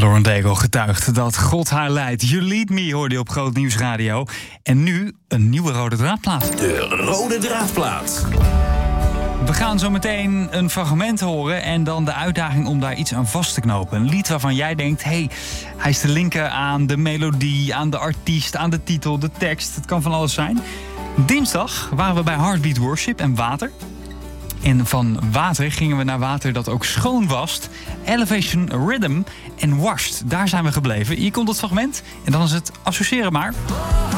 Lauren Daigle getuigt dat God haar leidt. You Lead Me hoorde je op Groot Nieuws Radio. En nu een nieuwe rode draadplaat. De rode draadplaat. We gaan zo meteen een fragment horen en dan de uitdaging om daar iets aan vast te knopen. Een lied waarvan jij denkt, hij is te linken aan de melodie, aan de artiest, aan de titel, de tekst. Het kan van alles zijn. Dinsdag waren we bij Heartbeat Worship en water. En van water gingen we naar water dat ook schoon wast. Elevation Rhythm en Washed. Daar zijn we gebleven. Hier komt het fragment en dan is het associëren maar.